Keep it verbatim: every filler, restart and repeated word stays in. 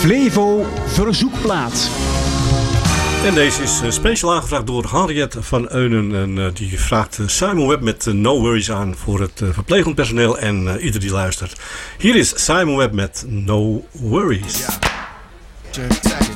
Flevo Verzoekplaat. En deze is speciaal aangevraagd door Harriet van Eunen. En uh, die vraagt uh, Simon Webb met uh, No Worries aan voor het uh, verplegend personeel en uh, ieder die luistert. Hier is Simon Webb met No Worries. Yeah.